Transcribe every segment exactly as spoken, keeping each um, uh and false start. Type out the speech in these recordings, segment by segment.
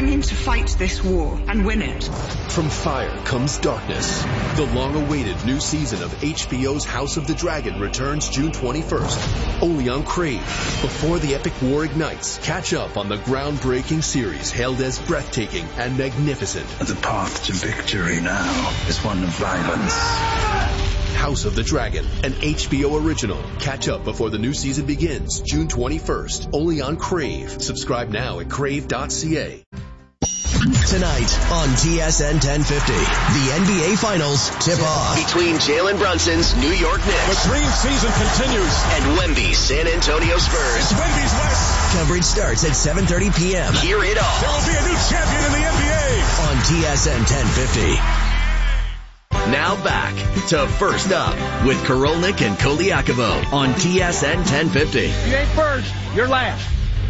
going to fight this war and win it. From fire comes darkness. The long-awaited new season of H B O's House of the Dragon returns June twenty-first, only on Crave. Before the epic war ignites, catch up on the groundbreaking series hailed as breathtaking and magnificent. The path to victory now is one of violence. House of the Dragon, an H B O original. Catch up before the new season begins, June twenty-first, only on Crave. Subscribe now at crave dot c a. Tonight on T S N ten fifty, the N B A Finals tip off between Jalen Brunson's New York Knicks. The dream season continues. And Wemby's San Antonio Spurs. It's Wemby's West. Coverage starts at seven thirty p.m. Hear it all. There will be a new champion in the N B A. On T S N ten fifty. Now back to First Up with Korolnik and Koliakovo on T S N ten fifty. You ain't first, you're last.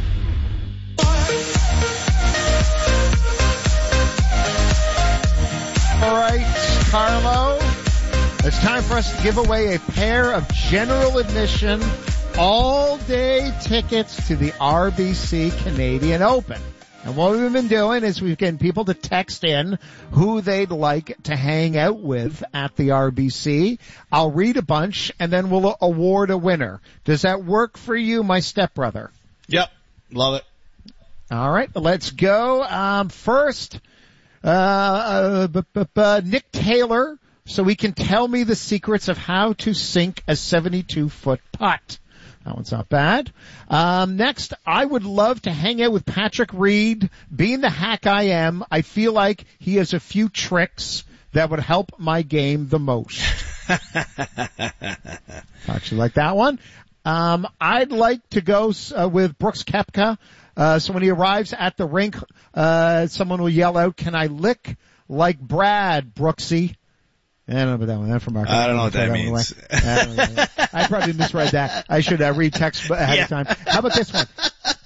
All right, Carlo, it's time for us to give away a pair of general admission all-day tickets to the R B C Canadian Open. And what we've been doing is we've getting people to text in who they'd like to hang out with at the R B C. I'll read a bunch, and then we'll award a winner. Does that work for you, my stepbrother? Yep, love it. All right, let's go. Um, first, uh, uh b- b- b- Nick Taylor, so he can tell me the secrets of how to sink a seventy-two foot putt. That one's not bad. Um, next, I would love to hang out with Patrick Reed. Being the hack I am, I feel like he has a few tricks that would help my game the most. Actually like that one. Um, I'd like to go uh, with Brooks Koepka. Uh, so when he arrives at the rink, uh, someone will yell out, "Can I lick like Brad, Brooksy?" I don't know about that one. That's from our I don't know what that, that means. I, I probably misread that. I should uh, read text ahead yeah. of time. How about this one?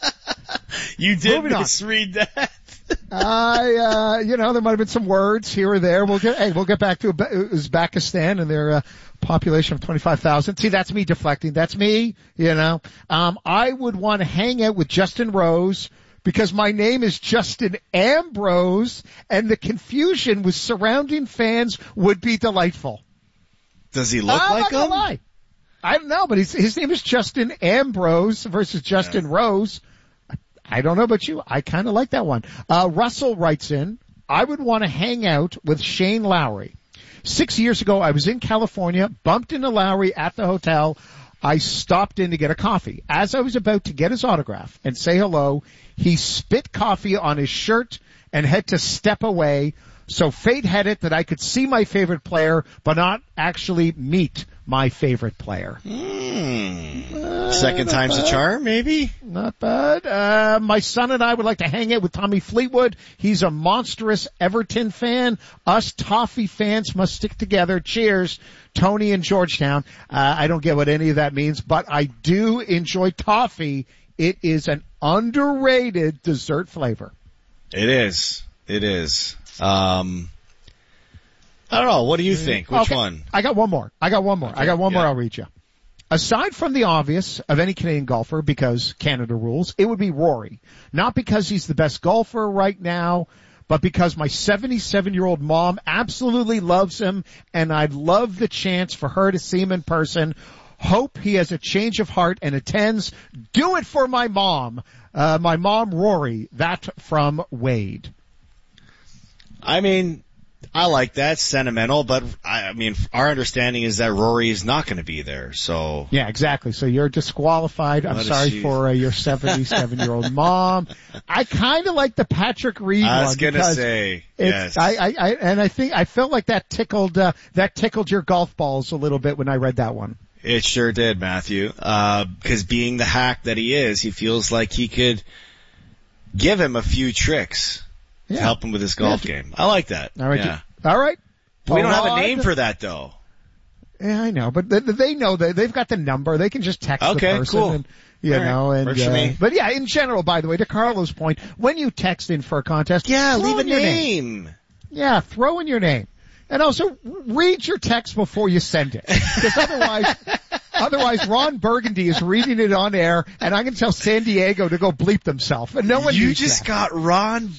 You did Moving misread on. that. I, uh, you know, there might have been some words here or there. We'll get, hey, we'll get back to Uzbekistan and their uh, population of twenty-five thousand. See, that's me deflecting. That's me, you know. Um, I would want to hang out with Justin Rose, because my name is Justin Ambrose, and the confusion with surrounding fans would be delightful. Does he look I'm like not gonna him? Lie. I don't know, but his, his name is Justin Ambrose versus Justin yeah. Rose. I, I don't know about you. I kind of like that one. Uh, Russell writes in, I would want to hang out with Shane Lowry. Six years ago, I was in California, bumped into Lowry at the hotel. I stopped in to get a coffee. As I was about to get his autograph and say hello, he spit coffee on his shirt and had to step away. So fate had it that I could see my favorite player, but not actually meet my favorite player. Mm. Uh, Second time's a charm, maybe? Not bad. Uh, my son and I would like to hang out with Tommy Fleetwood. He's a monstrous Everton fan. Us Toffee fans must stick together. Cheers, Tony in Georgetown. Uh, I don't get what any of that means, but I do enjoy toffee. It is an underrated dessert flavor. It is. It is. Um, I don't know. What do you think? Which okay. one? I got one more. I got one more. Okay. I got one yeah. more I'll read you. Aside from the obvious of any Canadian golfer, because Canada rules, it would be Rory. Not because he's the best golfer right now, but because my seventy-seven-year-old mom absolutely loves him, and I'd love the chance for her to see him in person. Hope he has a change of heart and attends. Do it for my mom. Uh, my mom, Rory. That from Wade. I mean, I like that. Sentimental, but I, I mean, our understanding is that Rory is not going to be there, so. Yeah, exactly. So you're disqualified. I'm sorry she... for uh, your seventy-seven-year-old mom. I kind of like the Patrick Reed one. I was going to say, yes. I, I, I, and I think, I felt like that tickled, uh, that tickled your golf balls a little bit when I read that one. It sure did, Matthew. Uh, because being the hack that he is, he feels like he could give him a few tricks. Yeah. To help him with his golf yeah. game. I like that. All right. Yeah. All right. But we don't have a name for that, though. Yeah, I know, but they, they know that they've got the number. They can just text okay, the person. Cool. And, you All know, right. and Works for uh, me. But yeah, in general, by the way, to Carlo's point, when you text in for a contest, yeah, leave a name. name. Yeah, throw in your name. And also, read your text before you send it. Because otherwise, otherwise Ron Burgundy is reading it on air, and I'm going to tell San Diego to go bleep themselves. And no one You needs just that. got Ron